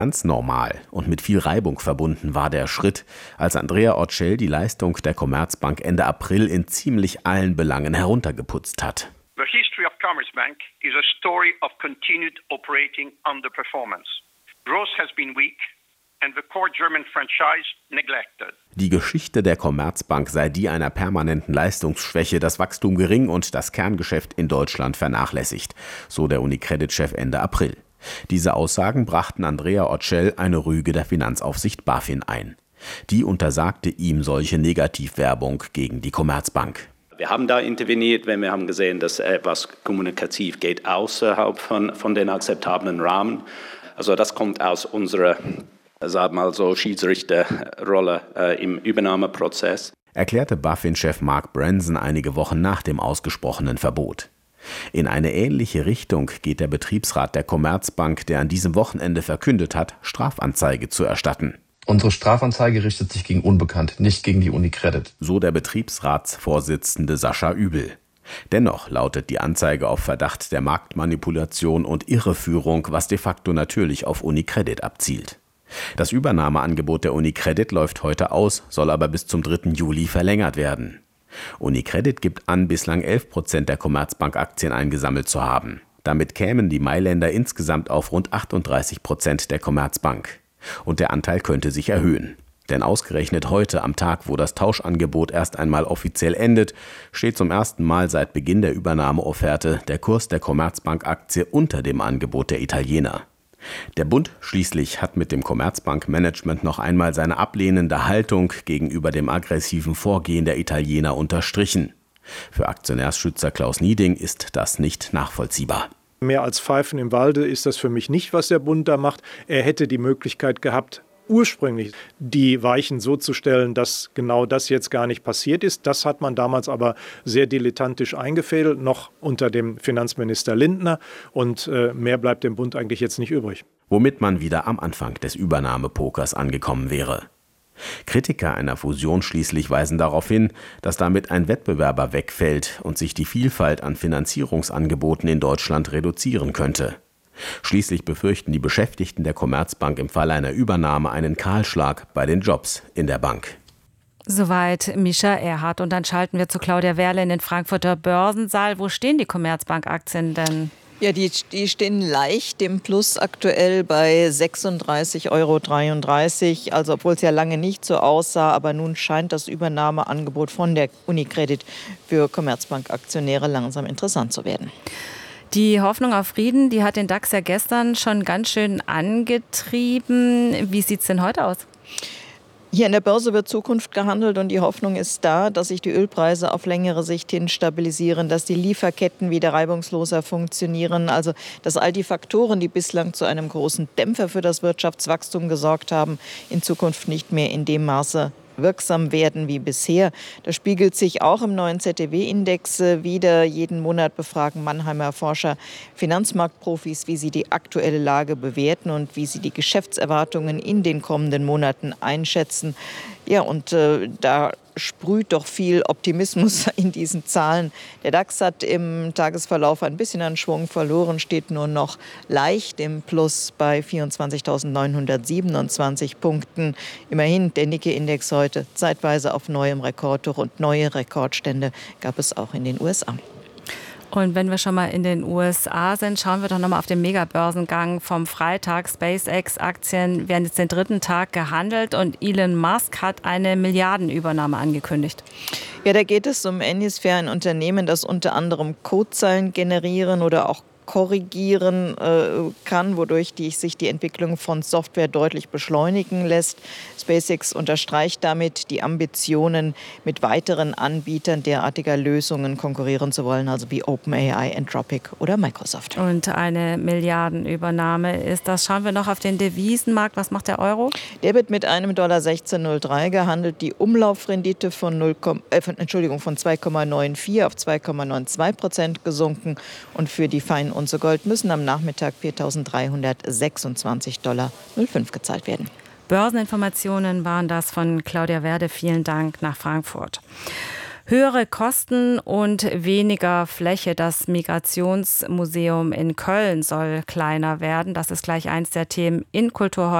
Ganz normal und mit viel Reibung verbunden war der Schritt, als Andrea Orcel die Leistung der Commerzbank Ende April in ziemlich allen Belangen heruntergeputzt hat. The history of Commerzbank is a story of continued operating underperformance. Growth has been weak and the core German franchise neglected. Die Geschichte der Commerzbank sei die einer permanenten Leistungsschwäche, das Wachstum gering und das Kerngeschäft in Deutschland vernachlässigt, so der UniCredit-Chef Ende April. Diese Aussagen brachten Andrea Orcel eine Rüge der Finanzaufsicht BaFin ein. Die untersagte ihm solche Negativwerbung gegen die Commerzbank. Wir haben da interveniert, wenn wir haben gesehen, dass etwas kommunikativ geht außerhalb von den akzeptablen Rahmen. Also das kommt aus unserer, sagen wir mal so, Schiedsrichterrolle im Übernahmeprozess. Erklärte BaFin-Chef Mark Branson einige Wochen nach dem ausgesprochenen Verbot. In eine ähnliche Richtung geht der Betriebsrat der Commerzbank, der an diesem Wochenende verkündet hat, Strafanzeige zu erstatten. Unsere Strafanzeige richtet sich gegen Unbekannt, nicht gegen die UniCredit. So der Betriebsratsvorsitzende Sascha Übel. Dennoch lautet die Anzeige auf Verdacht der Marktmanipulation und Irreführung, was de facto natürlich auf UniCredit abzielt. Das Übernahmeangebot der UniCredit läuft heute aus, soll aber bis zum 3. Juli verlängert werden. UniCredit gibt an, bislang 11% der Commerzbank-Aktien eingesammelt zu haben. Damit kämen die Mailänder insgesamt auf rund 38% der Commerzbank. Und der Anteil könnte sich erhöhen. Denn ausgerechnet heute, am Tag, wo das Tauschangebot erst einmal offiziell endet, steht zum ersten Mal seit Beginn der Übernahmeofferte der Kurs der Commerzbank-Aktie unter dem Angebot der Italiener. Der Bund schließlich hat mit dem Commerzbank-Management noch einmal seine ablehnende Haltung gegenüber dem aggressiven Vorgehen der Italiener unterstrichen. Für Aktionärsschützer Klaus Nieding ist das nicht nachvollziehbar. Mehr als Pfeifen im Walde ist das für mich nicht, was der Bund da macht. Er hätte die Möglichkeit gehabt, ursprünglich die Weichen so zu stellen, dass genau das jetzt gar nicht passiert ist. Das hat man damals aber sehr dilettantisch eingefädelt, noch unter dem Finanzminister Lindner. Und mehr bleibt dem Bund eigentlich jetzt nicht übrig. Womit man wieder am Anfang des Übernahmepokers angekommen wäre. Kritiker einer Fusion schließlich weisen darauf hin, dass damit ein Wettbewerber wegfällt und sich die Vielfalt an Finanzierungsangeboten in Deutschland reduzieren könnte. Schließlich befürchten die Beschäftigten der Commerzbank im Fall einer Übernahme einen Kahlschlag bei den Jobs in der Bank. Soweit Mischa Erhardt. Und dann schalten wir zu Claudia Werle in den Frankfurter Börsensaal. Wo stehen die Commerzbank-Aktien denn? Ja, die stehen leicht im Plus aktuell bei 36,33 €. Also obwohl es ja lange nicht so aussah, aber nun scheint das Übernahmeangebot von der UniCredit für Commerzbank-Aktionäre langsam interessant zu werden. Die Hoffnung auf Frieden, die hat den DAX ja gestern schon ganz schön angetrieben. Wie sieht es denn heute aus? Hier an der Börse wird Zukunft gehandelt und die Hoffnung ist da, dass sich die Ölpreise auf längere Sicht hin stabilisieren, dass die Lieferketten wieder reibungsloser funktionieren. Also dass all die Faktoren, die bislang zu einem großen Dämpfer für das Wirtschaftswachstum gesorgt haben, in Zukunft nicht mehr in dem Maße wirksam werden wie bisher. Das spiegelt sich auch im neuen ZDW-Index wieder. Jeden Monat befragen Mannheimer Forscher Finanzmarktprofis, wie sie die aktuelle Lage bewerten und wie sie die Geschäftserwartungen in den kommenden Monaten einschätzen. Ja, und da sprüht doch viel Optimismus in diesen Zahlen. Der DAX hat im Tagesverlauf ein bisschen an Schwung verloren, steht nur noch leicht im Plus bei 24.927 Punkten. Immerhin der Nikkei-Index heute zeitweise auf neuem Rekordhoch und neue Rekordstände gab es auch in den USA. Und wenn wir schon mal in den USA sind, schauen wir doch nochmal auf den Megabörsengang vom Freitag. SpaceX-Aktien werden jetzt den 3. Tag gehandelt und Elon Musk hat eine Milliardenübernahme angekündigt. Ja, da geht es um Anysphere, ein Unternehmen, das unter anderem Codezeilen generieren oder auch korrigieren kann, wodurch sich die Entwicklung von Software deutlich beschleunigen lässt. SpaceX unterstreicht damit die Ambitionen, mit weiteren Anbietern derartiger Lösungen konkurrieren zu wollen, also wie OpenAI, Anthropic oder Microsoft. Und eine Milliardenübernahme ist das. Schauen wir noch auf den Devisenmarkt. Was macht der Euro? Der wird mit einem $16,03 gehandelt. Die Umlaufrendite von 2,94 auf 2,92% gesunken. Und für die feinen Unze Gold müssen am Nachmittag $4.326,05 gezahlt werden. Börseninformationen waren das von Claudia Werde. Vielen Dank nach Frankfurt. Höhere Kosten und weniger Fläche. Das Migrationsmuseum in Köln soll kleiner werden. Das ist gleich eins der Themen in Kultur